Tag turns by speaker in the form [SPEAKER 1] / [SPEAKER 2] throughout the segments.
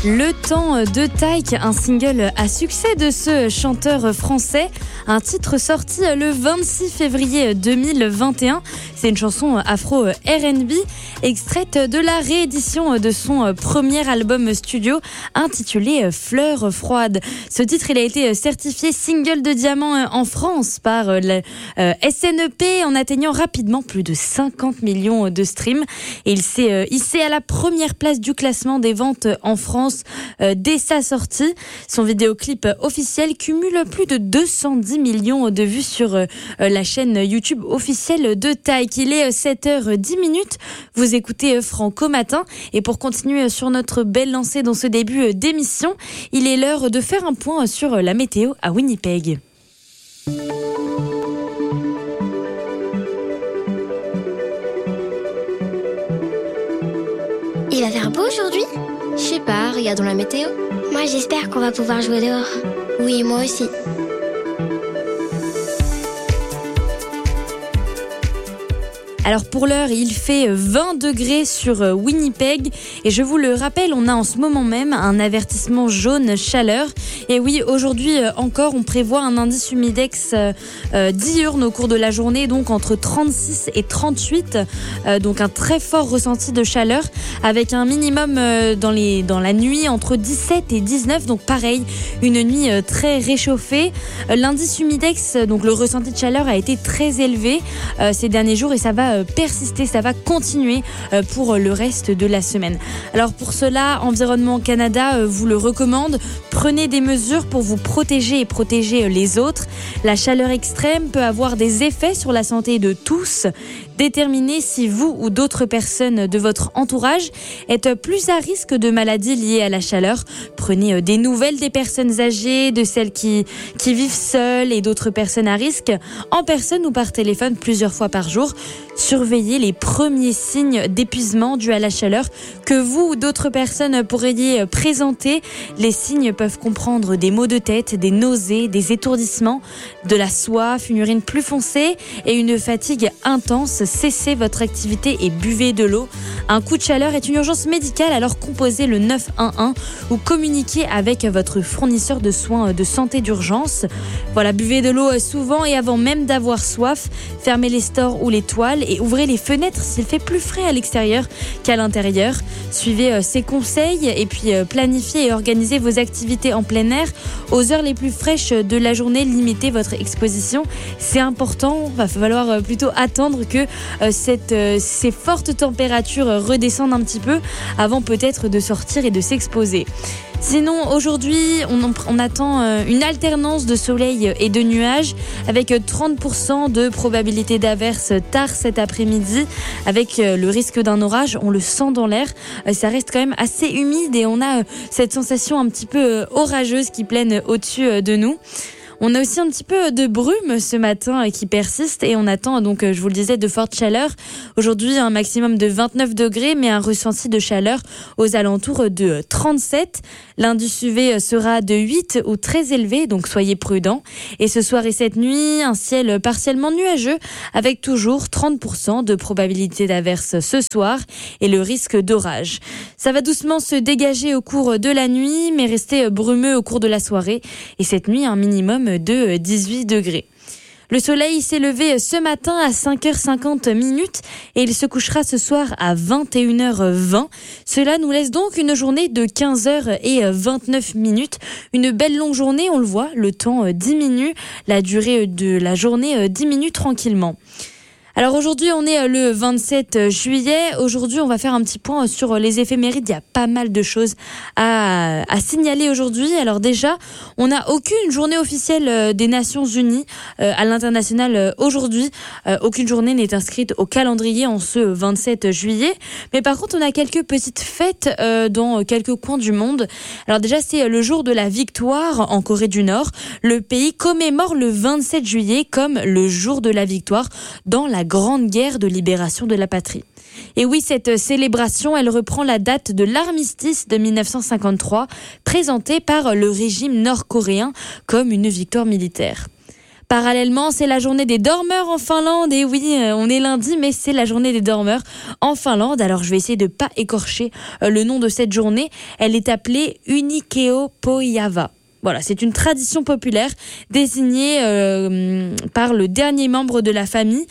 [SPEAKER 1] Le temps de Taïk, un single à succès de ce chanteur français, un titre sorti le 26 février 2021. C'est une chanson afro R&B extraite de la réédition de son premier album studio intitulé Fleurs froides. Ce titre, il a été certifié single de diamant en France par le SNEP en atteignant rapidement plus de 50 millions de streams. Et il s'est hissé à la première place du classement des ventes en France dès sa sortie. Son vidéoclip officiel cumule plus de 210 millions de vues sur la chaîne YouTube officielle de Taïk. Il est 7h10. Vous écoutez Franco Matin. Et pour continuer sur notre belle lancée dans ce début d'émission, il est l'heure de faire un point sur la météo à Winnipeg.
[SPEAKER 2] Il va faire beau aujourd'hui ?
[SPEAKER 3] Je sais pas, regardons la météo.
[SPEAKER 2] Moi j'espère qu'on va pouvoir jouer dehors.
[SPEAKER 3] Oui, moi aussi.
[SPEAKER 1] Alors pour l'heure, il fait 20 degrés sur Winnipeg et je vous le rappelle, on a en ce moment même un avertissement jaune chaleur. Et oui, aujourd'hui encore, on prévoit un indice humidex diurne au cours de la journée, donc entre 36 et 38, donc un très fort ressenti de chaleur avec un minimum dans la nuit entre 17 et 19, donc pareil, une nuit très réchauffée. L'indice humidex, donc le ressenti de chaleur a été très élevé ces derniers jours et ça va persister, ça va continuer pour le reste de la semaine. Alors pour cela, Environnement Canada vous le recommande. Prenez des mesures pour vous protéger et protéger les autres. La chaleur extrême peut avoir des effets sur la santé de tous. Déterminez si vous ou d'autres personnes de votre entourage êtes plus à risque de maladies liées à la chaleur. Prenez des nouvelles des personnes âgées, de celles qui vivent seules et d'autres personnes à risque, en personne ou par téléphone plusieurs fois par jour. Surveillez les premiers signes d'épuisement dus à la chaleur que vous ou d'autres personnes pourriez présenter. Les signes peuvent comprendre des maux de tête, des nausées, des étourdissements, de la soif, une urine plus foncée et une fatigue intense. Cessez votre activité et buvez de l'eau. Un coup de chaleur est une urgence médicale, alors composez le 911 ou communiquez avec votre fournisseur de soins de santé d'urgence. Voilà, buvez de l'eau souvent et avant même d'avoir soif. Fermez les stores ou les toiles et ouvrez les fenêtres s'il fait plus frais à l'extérieur qu'à l'intérieur. Suivez ces conseils et puis planifiez et organisez vos activités en plein air. Aux heures les plus fraîches de la journée, limitez votre exposition. C'est important, va falloir plutôt attendre que ces fortes températures redescendent un petit peu avant peut-être de sortir et de s'exposer. Sinon, aujourd'hui, on attend une alternance de soleil et de nuages avec 30% de probabilité d'averse tard cet après-midi. Avec le risque d'un orage, on le sent dans l'air. Ça reste quand même assez humide et on a cette sensation un petit peu orageuse qui plane au-dessus de nous. On a aussi un petit peu de brume ce matin qui persiste et on attend donc, je vous le disais, de fortes chaleurs. Aujourd'hui, un maximum de 29 degrés, mais un ressenti de chaleur aux alentours de 37. L'indice UV sera de 8 ou très élevé, donc soyez prudents. Et ce soir et cette nuit, un ciel partiellement nuageux avec toujours 30% de probabilité d'averse ce soir et le risque d'orage. Ça va doucement se dégager au cours de la nuit, mais rester brumeux au cours de la soirée. Et cette nuit, un minimum de 18 degrés. Le soleil s'est levé ce matin à 5h50 et il se couchera ce soir à 21h20. Cela nous laisse donc une journée de 15h29. Une belle longue journée, on le voit, le temps diminue, la durée de la journée diminue tranquillement. Alors aujourd'hui, on est le 27 juillet. Aujourd'hui, on va faire un petit point sur les éphémérides. Il y a pas mal de choses à signaler aujourd'hui. Alors déjà, on n'a aucune journée officielle des Nations Unies à l'international aujourd'hui. Aucune journée n'est inscrite au calendrier en ce 27 juillet. Mais par contre, on a quelques petites fêtes dans quelques coins du monde. Alors déjà, c'est le jour de la victoire en Corée du Nord. Le pays commémore le 27 juillet comme le jour de la victoire dans la grande guerre de libération de la patrie. Et oui, cette célébration, elle reprend la date de l'armistice de 1953, présentée par le régime nord-coréen comme une victoire militaire. Parallèlement, c'est la journée des dormeurs en Finlande. Et oui, on est lundi, mais c'est la journée des dormeurs en Finlande. Alors, je vais essayer de pas écorcher le nom de cette journée. Elle est appelée Unikeupoiava. Voilà, c'est une tradition populaire désignée par le dernier membre de la famille.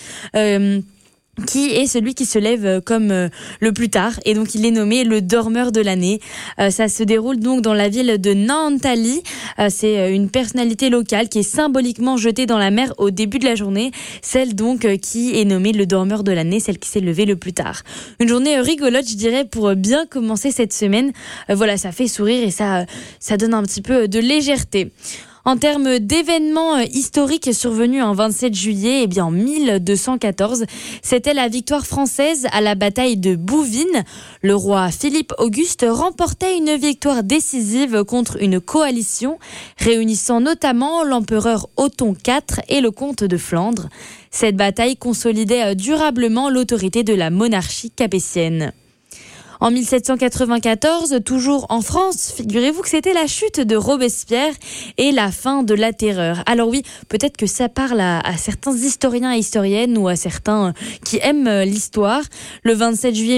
[SPEAKER 1] Qui est celui qui se lève comme le plus tard, et donc il est nommé le dormeur de l'année. Ça se déroule donc dans la ville de Naantali. C'est une personnalité locale qui est symboliquement jetée dans la mer au début de la journée, celle donc qui est nommée le dormeur de l'année, celle qui s'est levée le plus tard. Une journée rigolote, je dirais, pour bien commencer cette semaine. Voilà, ça fait sourire et ça donne un petit peu de légèreté. En termes d'événements historiques survenus en 27 juillet, eh bien en 1214, c'était la victoire française à la bataille de Bouvines. Le roi Philippe Auguste remportait une victoire décisive contre une coalition réunissant notamment l'empereur Othon IV et le comte de Flandre. Cette bataille consolidait durablement l'autorité de la monarchie capétienne. En 1794, toujours en France, figurez-vous que c'était la chute de Robespierre et la fin de la terreur. Alors oui, peut-être que ça parle à certains historiens et historiennes ou à certains qui aiment l'histoire. Le 27 juillet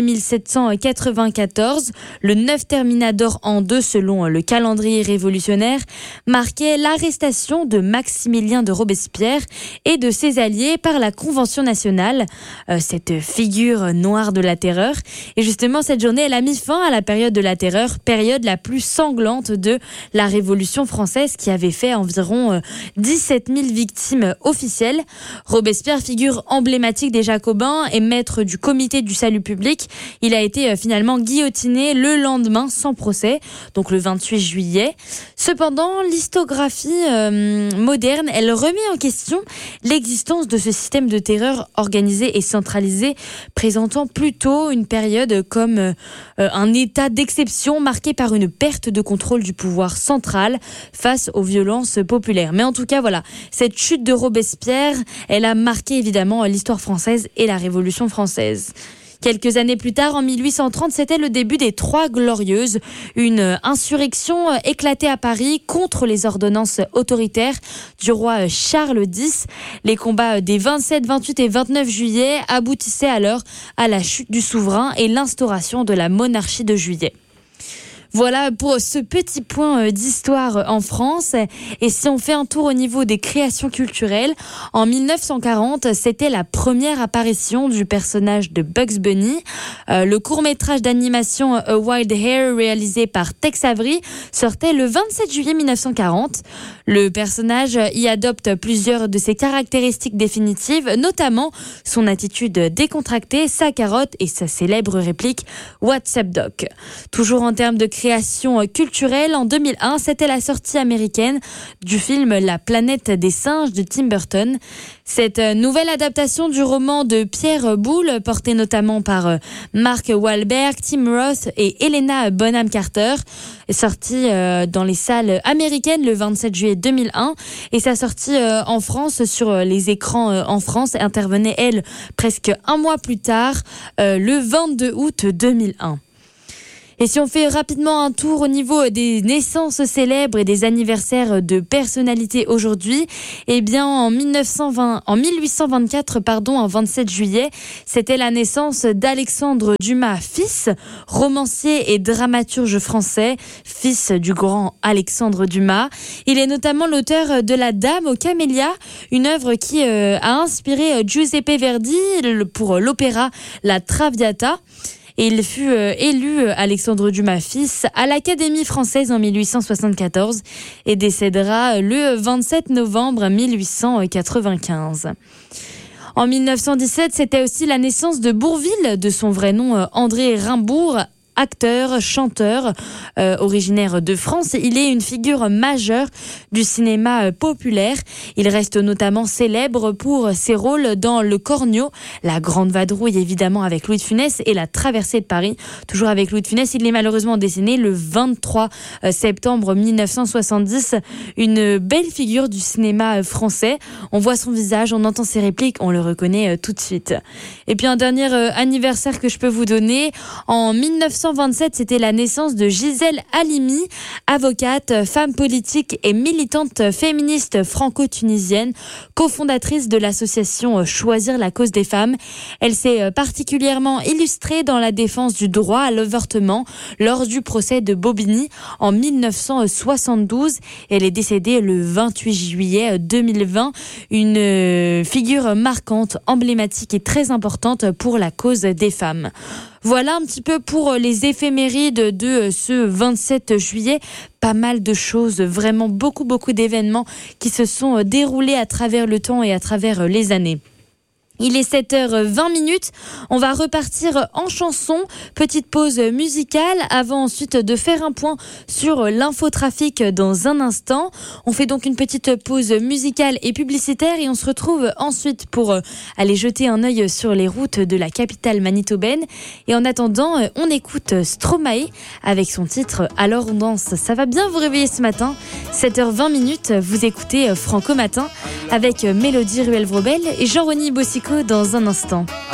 [SPEAKER 1] 1794, le 9 Therminador an 2 selon le calendrier révolutionnaire, marquait l'arrestation de Maximilien de Robespierre et de ses alliés par la Convention nationale, cette figure noire de la terreur. Et justement, cette journée, elle a mis fin à la période de la terreur, période la plus sanglante de la Révolution française qui avait fait environ 17 000 victimes officielles. Robespierre, figure emblématique des Jacobins et maître du comité du salut public, il a été finalement guillotiné le lendemain sans procès, donc le 28 juillet. Cependant, l'histographie moderne, elle remet en question l'existence de ce système de terreur organisé et centralisé, présentant plutôt une période comme un état d'exception marqué par une perte de contrôle du pouvoir central face aux violences populaires. Mais en tout cas, voilà, cette chute de Robespierre, elle a marqué évidemment l'histoire française et la Révolution française. Quelques années plus tard, en 1830, c'était le début des Trois Glorieuses, une insurrection éclatée à Paris contre les ordonnances autoritaires du roi Charles X. Les combats des 27, 28 et 29 juillet aboutissaient alors à la chute du souverain et l'instauration de la monarchie de Juillet. Voilà pour ce petit point d'histoire en France. Et si on fait un tour au niveau des créations culturelles, en 1940, c'était la première apparition du personnage de Bugs Bunny. Le court-métrage d'animation A Wild Hare, réalisé par Tex Avery, sortait le 27 juillet 1940. Le personnage y adopte plusieurs de ses caractéristiques définitives, notamment son attitude décontractée, sa carotte et sa célèbre réplique « What's up, Doc ?» Toujours en termes de création culturelle, en 2001, c'était la sortie américaine du film La planète des singes de Tim Burton. Cette nouvelle adaptation du roman de Pierre Boulle, portée notamment par Mark Wahlberg, Tim Roth et Helena Bonham Carter, est sortie dans les salles américaines le 27 juillet 2001. Et sa sortie en France, sur les écrans en France, intervenait, elle, presque un mois plus tard, le 22 août 2001. Et si on fait rapidement un tour au niveau des naissances célèbres et des anniversaires de personnalités aujourd'hui, eh bien en 1824, en 27 juillet, c'était la naissance d'Alexandre Dumas, fils, romancier et dramaturge français, fils du grand Alexandre Dumas. Il est notamment l'auteur de La Dame aux Camélias, une œuvre qui a inspiré Giuseppe Verdi pour l'opéra La Traviata. Et il fut élu, Alexandre Dumas fils, à l'Académie française en 1874 et décédera le 27 novembre 1895. En 1917, c'était aussi la naissance de Bourvil, de son vrai nom André Rimbourg, acteur, chanteur, originaire de France. Il est une figure majeure du cinéma populaire. Il reste notamment célèbre pour ses rôles dans Le Cornio, La Grande Vadrouille évidemment avec Louis de Funès et La Traversée de Paris, toujours avec Louis de Funès. Il est malheureusement décédé le 23 septembre 1970. Une belle figure du cinéma français. On voit son visage, on entend ses répliques, on le reconnaît tout de suite. Et puis un dernier anniversaire que je peux vous donner. En 1900 1927, c'était la naissance de Gisèle Halimi, avocate, femme politique et militante féministe franco-tunisienne, cofondatrice de l'association Choisir la cause des femmes. Elle s'est particulièrement illustrée dans la défense du droit à l'avortement lors du procès de Bobigny en 1972. Elle est décédée le 28 juillet 2020, une figure marquante, emblématique et très importante pour la cause des femmes. Voilà un petit peu pour les éphémérides de ce 27 juillet. Pas mal de choses, vraiment beaucoup d'événements qui se sont déroulés à travers le temps et à travers les années. Il est 7h20. On va repartir en chanson. Petite pause musicale avant ensuite de faire un point sur l'infotrafic dans un instant. On fait donc une petite pause musicale et publicitaire et on se retrouve ensuite pour aller jeter un œil sur les routes de la capitale manitobaine. Et en attendant, on écoute Stromae avec son titre « Alors on danse ». Ça va bien vous réveiller ce matin. 7h20, vous écoutez Franco Matin avec Mélodie Ruel-Vrobel et Jean-Rony Bossico dans un instant.